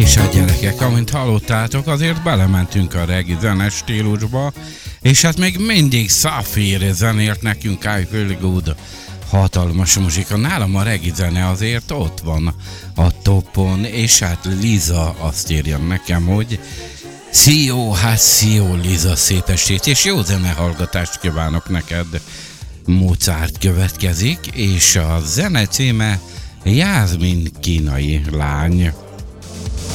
És hát gyerekek, amint hallottátok, azért belementünk a regi zenes stílusba, és hát még mindig Szafír zenélt nekünk I Feel Good. Hatalmas muzsika. Nálam a regi zene azért ott van a topon, és hát Liza azt írja nekem, hogy szio Liza, szép estét, és jó zenehallgatást kívánok neked. Mozart következik, és a zene címe Jászmin kínai lány.